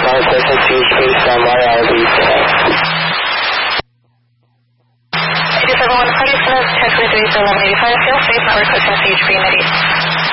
Northwest and CHP, standby, I'll be today. 87-1 Freddie Smith, 1023 to 1185, feel safe, network within CHP, Nitty.